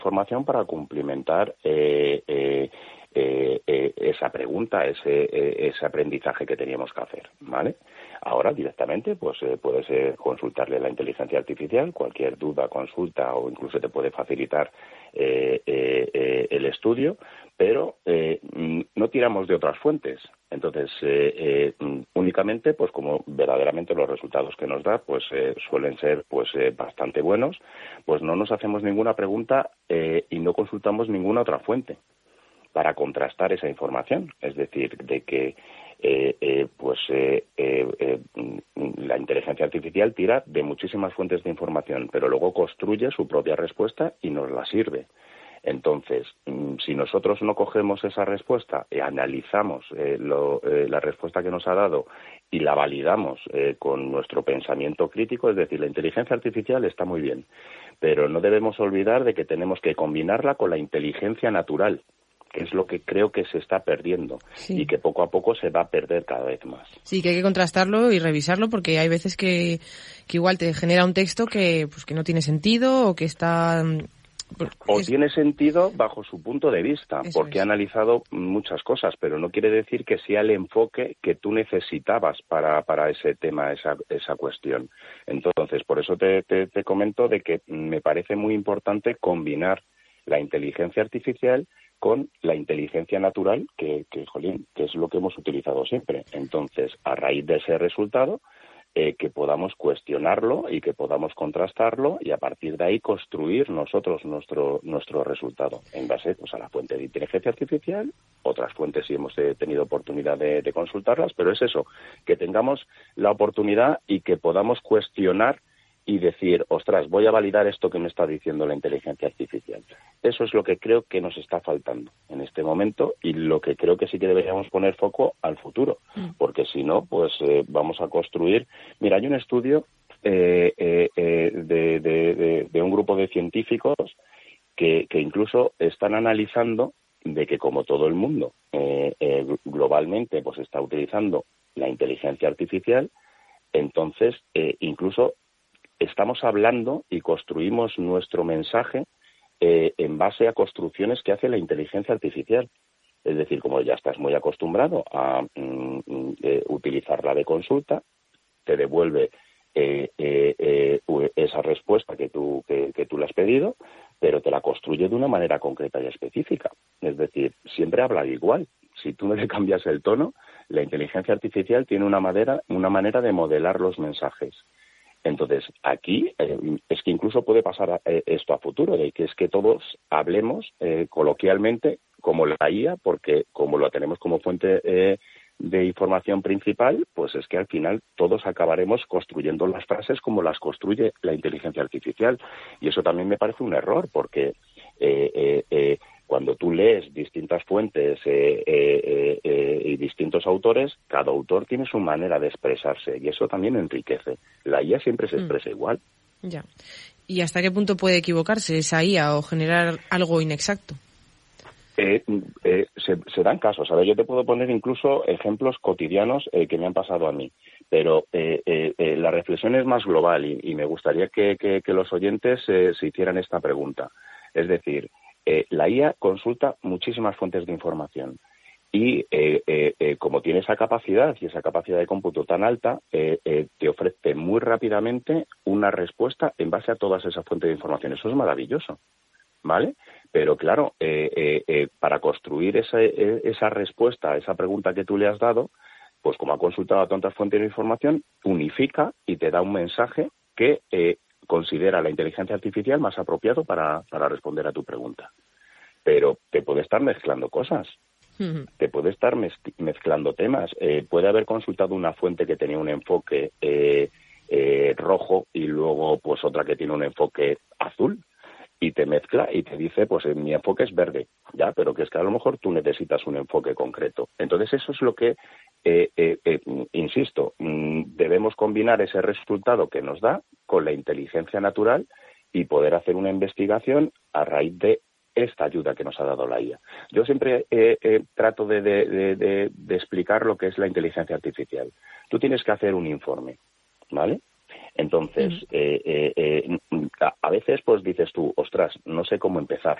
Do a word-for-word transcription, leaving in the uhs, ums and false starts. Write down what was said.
información para cumplimentar eh, eh, eh, eh, esa pregunta, ese, eh, ese aprendizaje que teníamos que hacer, ¿vale? Ahora directamente pues eh, puedes eh, consultarle a la inteligencia artificial, cualquier duda, consulta o incluso te puede facilitar eh, eh, eh, el estudio, pero eh, no tiramos de otras fuentes. Entonces, eh, eh, únicamente, pues como verdaderamente los resultados que nos da, pues eh, suelen ser pues eh, bastante buenos, pues no nos hacemos ninguna pregunta eh, y no consultamos ninguna otra fuente para contrastar esa información. Es decir, de que eh, eh, pues eh, eh, eh, la inteligencia artificial tira de muchísimas fuentes de información, pero luego construye su propia respuesta y nos la sirve. Entonces, si nosotros no cogemos esa respuesta y analizamos eh, lo, eh, la respuesta que nos ha dado y la validamos eh, con nuestro pensamiento crítico, es decir, la inteligencia artificial está muy bien, pero no debemos olvidar de que tenemos que combinarla con la inteligencia natural, que es lo que creo que se está perdiendo, sí, y que poco a poco se va a perder cada vez más. Sí, que hay que contrastarlo y revisarlo, porque hay veces que, que igual te genera un texto que, pues, que no tiene sentido o que está... O es... tiene sentido bajo su punto de vista, Eso porque es. ha analizado muchas cosas, pero no quiere decir que sea el enfoque que tú necesitabas para, para ese tema, esa, esa cuestión. Entonces, por eso te, te, te comento de que me parece muy importante combinar la inteligencia artificial con la inteligencia natural, que, que, jolín, que es lo que hemos utilizado siempre. Entonces, a raíz de ese resultado, eh, que podamos cuestionarlo y que podamos contrastarlo y a partir de ahí construir nosotros nuestro nuestro resultado en base pues a la fuente de inteligencia artificial, otras fuentes sí hemos eh, tenido oportunidad de, de consultarlas, pero es eso, que tengamos la oportunidad y que podamos cuestionar y decir, ostras, voy a validar esto que me está diciendo la inteligencia artificial. Eso es lo que creo que nos está faltando en este momento y lo que creo que sí que deberíamos poner foco al futuro, porque si no, pues eh, vamos a construir... Mira, hay un estudio eh, eh, eh, de, de, de, de un grupo de científicos que, que incluso están analizando de que como todo el mundo eh, eh, globalmente pues está utilizando la inteligencia artificial, entonces eh, incluso estamos hablando y construimos nuestro mensaje eh, en base a construcciones que hace la inteligencia artificial. Es decir, como ya estás muy acostumbrado a mm, eh, utilizarla de consulta, te devuelve eh, eh, eh, esa respuesta que tú, que, que tú le has pedido, pero te la construye de una manera concreta y específica. Es decir, siempre habla igual. Si tú no le cambias el tono, la inteligencia artificial tiene una manera, una manera de modelar los mensajes. Entonces, aquí eh, es que incluso puede pasar a, eh, esto a futuro, de que es que todos hablemos eh, coloquialmente como la I A, porque como lo tenemos como fuente eh, de información principal, pues es que al final todos acabaremos construyendo las frases como las construye la inteligencia artificial. Y eso también me parece un error, porque eh, eh, eh, cuando tú lees distintas fuentes eh, eh, eh, y distintos autores, cada autor tiene su manera de expresarse y eso también enriquece. La I A siempre se expresa mm. igual. Ya. ¿Y hasta qué punto puede equivocarse esa I A o generar algo inexacto? Eh, eh, se, se dan casos. A ver, yo te puedo poner incluso ejemplos cotidianos eh, que me han pasado a mí, pero eh, eh, eh, la reflexión es más global y, y me gustaría que, que, que los oyentes eh, se hicieran esta pregunta. Es decir, Eh, la I A consulta muchísimas fuentes de información y eh, eh, eh, como tiene esa capacidad y esa capacidad de cómputo tan alta, eh, eh, te ofrece muy rápidamente una respuesta en base a todas esas fuentes de información. Eso es maravilloso, ¿vale? Pero claro, eh, eh, eh, para construir esa, eh, esa respuesta a esa pregunta que tú le has dado, pues como ha consultado a tantas fuentes de información, unifica y te da un mensaje que eh, considera la inteligencia artificial más apropiado para, para responder a tu pregunta. Pero te puede estar mezclando cosas, uh-huh. te puede estar mez- mezclando temas. Eh, puede haber consultado una fuente que tenía un enfoque eh, eh, rojo y luego pues otra que tiene un enfoque azul y te mezcla y te dice, pues eh, mi enfoque es verde, ya, pero que es que a lo mejor tú necesitas un enfoque concreto. Entonces eso es lo que, eh, eh, eh, insisto, mm, debemos combinar ese resultado que nos da con la inteligencia natural y poder hacer una investigación a raíz de esta ayuda que nos ha dado la I A. Yo siempre eh, eh, trato de, de, de, de, de explicar lo que es la inteligencia artificial. Tú tienes que hacer un informe, ¿vale? Entonces, Mm. eh, eh, eh, a, a veces pues dices tú, ostras, no sé cómo empezar.